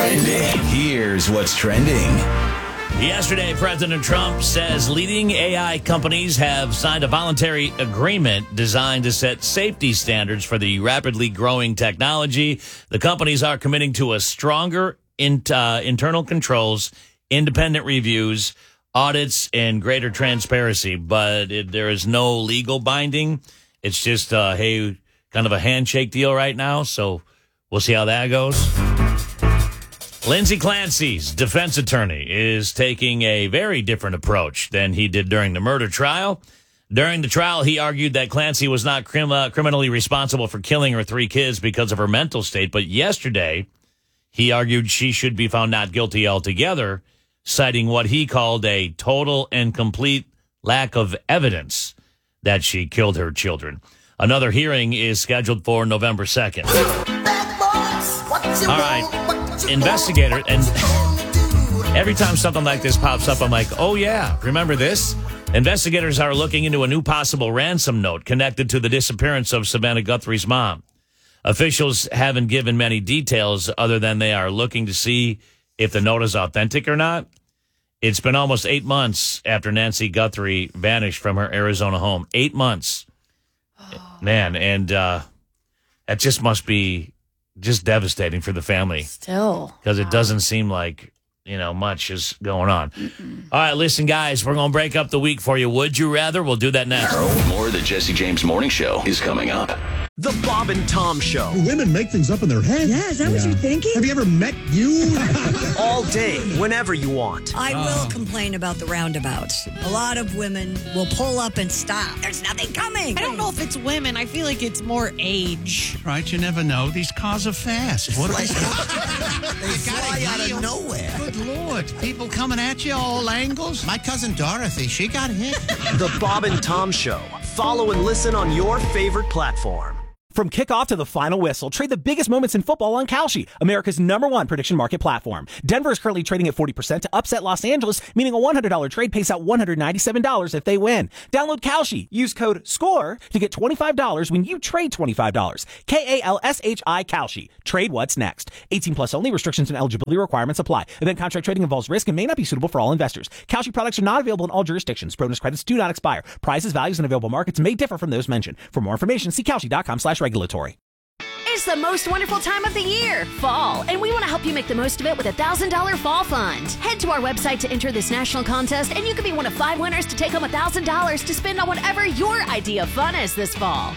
Trending. Here's what's trending. Yesterday, President Trump says leading AI companies have signed a voluntary agreement designed to set safety standards for the rapidly growing technology. The companies are committing to a stronger internal controls, independent reviews, audits, and greater transparency. But there is no legal binding. It's just, kind of a handshake deal right now. So we'll see how that goes. Lindsay Clancy's defense attorney is taking a very different approach than he did during the murder trial. During the trial, he argued that Clancy was not criminally responsible for killing her 3 kids because of her mental state. But yesterday, he argued she should be found not guilty altogether, citing what he called a total and complete lack of evidence that she killed her children. Another hearing is scheduled for November 2nd. All right. Investigator, and every time something like this pops up, I'm like, oh yeah, remember this? Investigators are looking into a new possible ransom note connected to the disappearance of Savannah Guthrie's mom. Officials haven't given many details other than they are looking to see if the note is authentic or not. It's been almost 8 months after Nancy Guthrie vanished from her Arizona home. 8 months. Man, and that just must be just devastating for the family. Still. Because it doesn't seem like, much is going on. All right, listen, guys, we're going to break up the week for you. Would you rather? We'll do that next. More of the Jesse James Morning Show is coming up. The Bob and Tom Show. Women make things up in their head. Yeah, is that what you're thinking? Have you ever met you? All day, whenever you want. I will complain about the roundabouts. A lot of women will pull up and stop. There's nothing coming. I don't know if it's women. I feel like it's more age. Right, you never know. These cars are fast. What are They fly out of nowhere. Good Lord. People coming at you all angles. My cousin Dorothy, she got hit. The Bob and Tom Show. Follow and listen on your favorite platform. From kickoff to the final whistle, trade the biggest moments in football on Kalshi, America's #1 prediction market platform. Denver is currently trading at 40% to upset Los Angeles, meaning a $100 trade pays out $197 if they win. Download Kalshi. Use code SCORE to get $25 when you trade $25. KALSHI Kalshi. Trade what's next. 18 plus only. Restrictions and eligibility requirements apply. Event contract trading involves risk and may not be suitable for all investors. Kalshi products are not available in all jurisdictions. Bonus credits do not expire. Prizes, values, and available markets may differ from those mentioned. For more information, see Kalshi.com/regulatory. It's the most wonderful time of the year, fall, and we want to help you make the most of it with a $1,000 fall fund. Head to our website to enter this national contest, and you could be one of 5 winners to take home $1,000 to spend on whatever your idea of fun is this fall.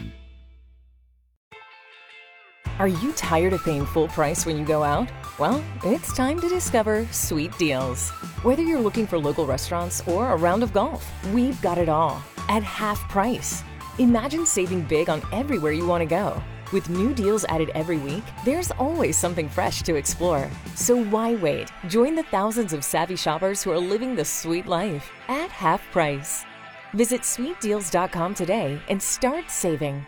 Are you tired of paying full price when you go out? Well, it's time to discover Sweet Deals. Whether you're looking for local restaurants or a round of golf, we've got it all at half price. Imagine saving big on everywhere you want to go. With new deals added every week, there's always something fresh to explore. So why wait? Join the thousands of savvy shoppers who are living the sweet life at half price. Visit sweetdeals.com today and start saving.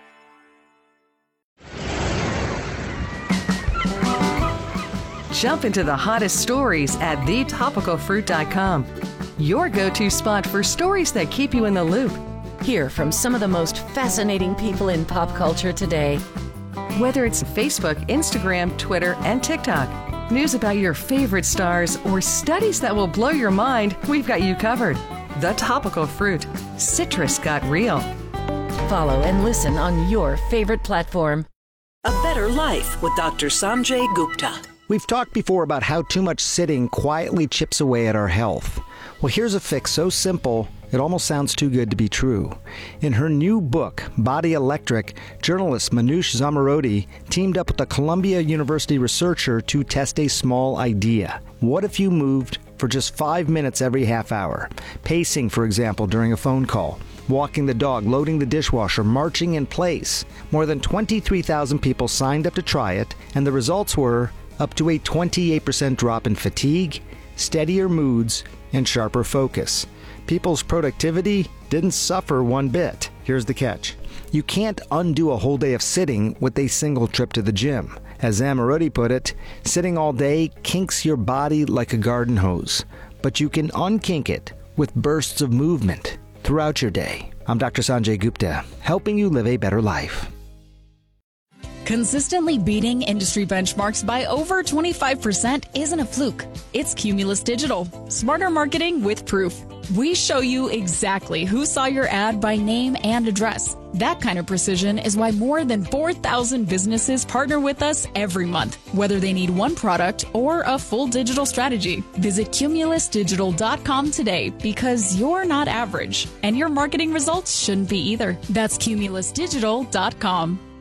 Jump into the hottest stories at thetopicalfruit.com. Your go-to spot for stories that keep you in the loop. Hear from some of the most fascinating people in pop culture today. Whether it's Facebook, Instagram, Twitter, and TikTok, news about your favorite stars, or studies that will blow your mind, we've got you covered. The Topical Fruit. Citrus got real. Follow and listen on your favorite platform. A Better Life with Dr. Sanjay Gupta. We've talked before about how too much sitting quietly chips away at our health. Well, here's a fix so simple, it almost sounds too good to be true. In her new book, Body Electric, journalist Manoush Zomorodi teamed up with a Columbia University researcher to test a small idea. What if you moved for just 5 minutes every half hour? Pacing, for example, during a phone call. Walking the dog, loading the dishwasher, marching in place. More than 23,000 people signed up to try it, and the results were up to a 28% drop in fatigue, steadier moods, and sharper focus. People's productivity didn't suffer one bit. Here's the catch. You can't undo a whole day of sitting with a single trip to the gym. As Zamorodi put it, sitting all day kinks your body like a garden hose, but you can unkink it with bursts of movement throughout your day. I'm Dr. Sanjay Gupta, helping you live a better life. Consistently beating industry benchmarks by over 25% isn't a fluke. It's Cumulus Digital. Smarter marketing with proof. We show you exactly who saw your ad by name and address. That kind of precision is why more than 4,000 businesses partner with us every month, whether they need one product or a full digital strategy. Visit cumulusdigital.com today because you're not average, and your marketing results shouldn't be either. That's cumulusdigital.com.